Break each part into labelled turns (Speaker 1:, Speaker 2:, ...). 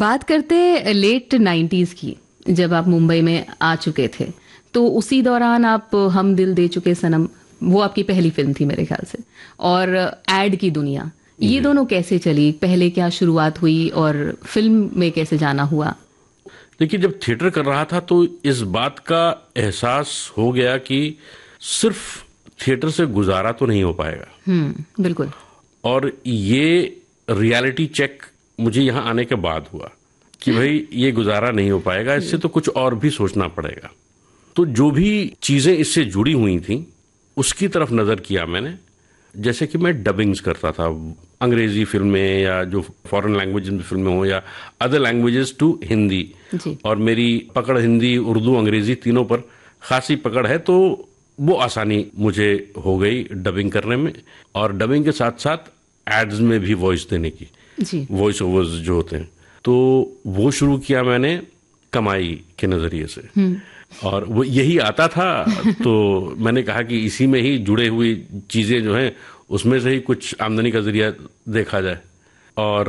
Speaker 1: बात करते late 90s की, जब आप मुंबई में आ चुके थे, तो उसी दौरान आप हम दिल दे चुके सनम, वो आपकी पहली फिल्म थी मेरे ख्याल से, और एड की दुनिया, ये दोनों कैसे चली? पहले क्या शुरुआत हुई और फिल्म में कैसे जाना हुआ?
Speaker 2: देखिए, जब थिएटर कर रहा था तो इस बात का एहसास हो गया कि सिर्फ थिएटर से गुजारा तो नहीं हो पाएगा।
Speaker 1: बिल्कुल।
Speaker 2: और ये रियलिटी चेक मुझे यहाँ आने के बाद हुआ कि भाई ये गुजारा नहीं हो पाएगा, इससे तो कुछ और भी सोचना पड़ेगा। तो जो भी चीजें इससे जुड़ी हुई थी उसकी तरफ नजर किया मैंने। जैसे कि मैं डबिंग्स करता था, अंग्रेजी फिल्में या जो फॉरेन लैंग्वेज में फिल्में हो या अदर लैंग्वेजेस टू हिंदी, और मेरी पकड़ हिंदी, उर्दू, अंग्रेजी तीनों पर खासी पकड़ है, तो वो आसानी मुझे हो गई डबिंग करने में। और डबिंग के साथ साथ एड्स में भी वॉइस देने की, वॉइस ओवर्स जो होते हैं, तो वो शुरू किया मैंने कमाई के नजरिए से। और वो यही आता था तो मैंने कहा कि इसी में ही जुड़े हुई चीजें जो हैं उसमें से ही कुछ आमदनी का जरिया देखा जाए। और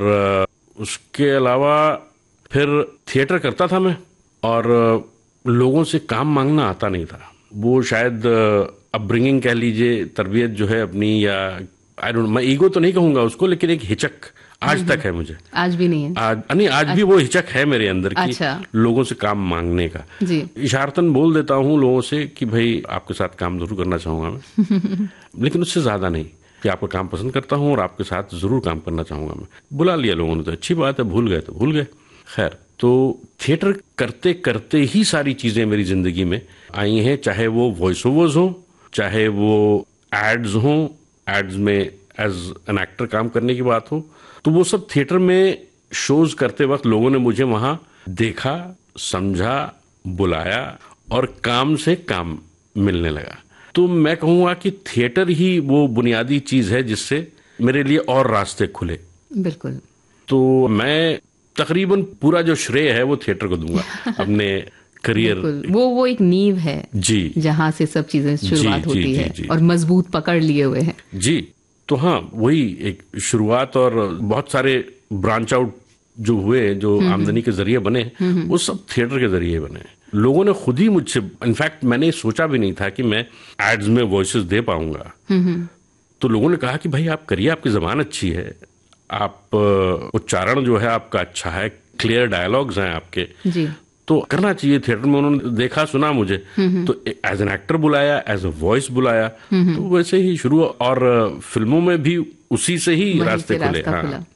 Speaker 2: उसके अलावा फिर थिएटर करता था मैं, और लोगों से काम मांगना आता नहीं था। वो शायद अपब्रिंगिंग कह लीजिए, तरबियत जो है अपनी, या आई डोंट, मैं ईगो तो नहीं कहूंगा उसको, लेकिन एक हिचक आज तक है मुझे।
Speaker 1: आज भी नहीं है?
Speaker 2: आज भी वो हिचक है मेरे अंदर की।
Speaker 1: अच्छा।
Speaker 2: लोगों से काम मांगने का जी। इशारतन बोल देता हूँ लोगों से कि भाई आपके साथ काम जरूर करना चाहूंगा मैं लेकिन उससे ज्यादा नहीं, कि आपका काम पसंद करता हूँ और आपके साथ जरूर काम करना चाहूंगा मैं। बुला लिया लोगों ने तो अच्छी बात है, भूल गए तो भूल गए। खैर, तो थिएटर करते करते ही सारी चीजें मेरी जिंदगी में आई हैं, चाहे वो वॉइस ओवर्स हो, चाहे वो एड्स हो, एड्स में एज एन एक्टर काम करने की बात हो, तो वो सब थिएटर में शोज करते वक्त लोगों ने मुझे वहां देखा, समझा, बुलाया और काम से काम मिलने लगा। तो मैं कहूंगा कि थिएटर ही वो बुनियादी चीज है जिससे मेरे लिए और रास्ते खुले।
Speaker 1: बिल्कुल।
Speaker 2: तो मैं तकरीबन पूरा जो श्रेय है वो थिएटर को दूंगा अपने करियर।
Speaker 1: वो एक नींव है
Speaker 2: जी,
Speaker 1: जहां से सब चीजें शुरुआत होती है और मजबूत पकड़ लिए हुए हैं
Speaker 2: जी। तो हाँ, वही एक शुरुआत, और बहुत सारे ब्रांच आउट जो हुए, जो आमदनी के जरिए बने, वो सब थिएटर के जरिए बने। लोगों ने खुद ही मुझसे, इनफैक्ट मैंने सोचा भी नहीं था कि मैं एड्स में वॉइसेस दे पाऊंगा। तो लोगों ने कहा कि भाई आप करिए, आपकी जबान अच्छी है, आप उच्चारण जो है आपका अच्छा है, क्लियर डायलॉग्स हैं आपके
Speaker 1: जी,
Speaker 2: तो करना चाहिए थिएटर में। उन्होंने देखा सुना मुझे, तो एज एन एक्टर बुलाया, एज अ वॉइस बुलाया, तो वैसे ही शुरू, और फिल्मों में भी उसी से ही रास्ते खुले। हाँ।